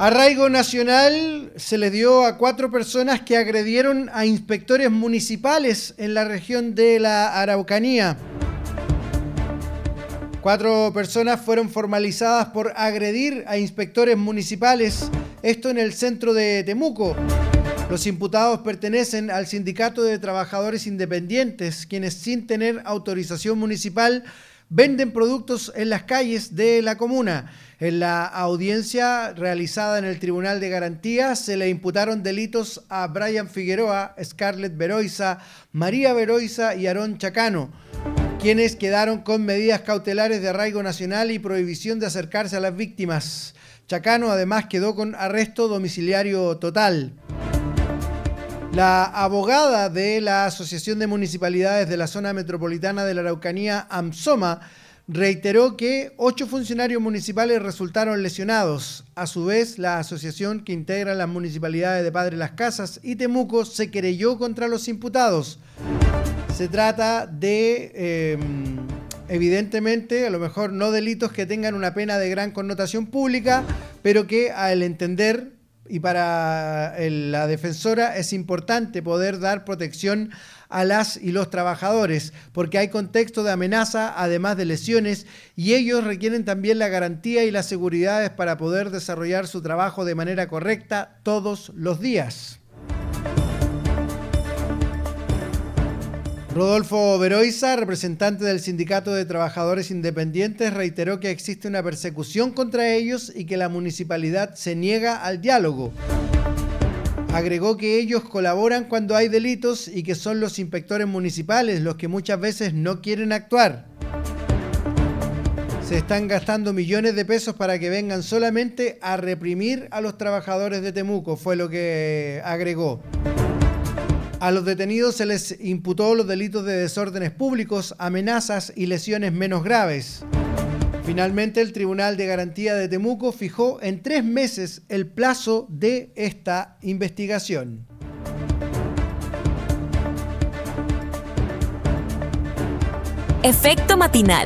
Arraigo nacional se le dio a 4 personas que agredieron a inspectores municipales en la región de la Araucanía. 4 personas fueron formalizadas por agredir a inspectores municipales, esto en el centro de Temuco. Los imputados pertenecen al Sindicato de Trabajadores Independientes, quienes sin tener autorización municipal venden productos en las calles de la comuna. En la audiencia realizada en el Tribunal de Garantía se le imputaron delitos a Brian Figueroa, Scarlett Veroiza, María Veroiza y Aarón Chacano, quienes quedaron con medidas cautelares de arraigo nacional y prohibición de acercarse a las víctimas. Chacano además quedó con arresto domiciliario total. La abogada de la Asociación de Municipalidades de la Zona Metropolitana de la Araucanía, AMSOMA, reiteró que 8 funcionarios municipales resultaron lesionados. A su vez, la asociación que integra las municipalidades de Padre Las Casas y Temuco se querelló contra los imputados. Se trata de, evidentemente, a lo mejor no delitos que tengan una pena de gran connotación pública, pero que al entender y para la defensora es importante poder dar protección a las y los trabajadores, porque hay contexto de amenaza, además de lesiones, y ellos requieren también la garantía y las seguridades para poder desarrollar su trabajo de manera correcta todos los días. Rodolfo Veroiza, representante del Sindicato de Trabajadores Independientes, reiteró que existe una persecución contra ellos y que la municipalidad se niega al diálogo. Agregó que ellos colaboran cuando hay delitos y que son los inspectores municipales los que muchas veces no quieren actuar. Se están gastando millones de pesos para que vengan solamente a reprimir a los trabajadores de Temuco, fue lo que agregó. A los detenidos se les imputó los delitos de desórdenes públicos, amenazas y lesiones menos graves. Finalmente, el Tribunal de Garantía de Temuco fijó en 3 meses el plazo de esta investigación. Efecto matinal.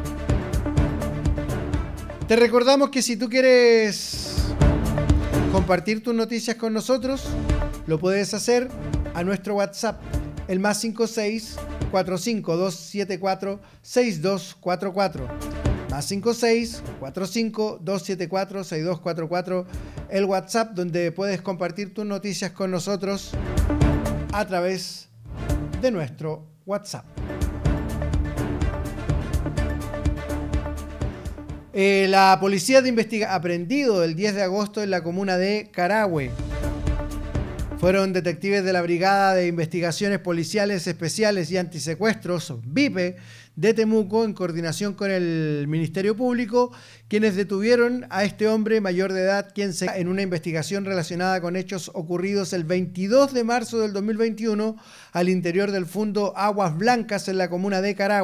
Te recordamos que si tú quieres compartir tus noticias con nosotros, lo puedes hacer a nuestro WhatsApp, el +56 45 274 6244. +56 45 274 6244, el WhatsApp donde puedes compartir tus noticias con nosotros a través de nuestro WhatsApp. La policía de investigación aprendido el 10 de agosto en la comuna de Carahue. Fueron detectives de la Brigada de Investigaciones Policiales Especiales y Antisecuestros, BIPE, de Temuco, en coordinación con el Ministerio Público, quienes detuvieron a este hombre mayor de edad, quien se en una investigación relacionada con hechos ocurridos el 22 de marzo del 2021 al interior del Fundo Aguas Blancas en la comuna de Carahue.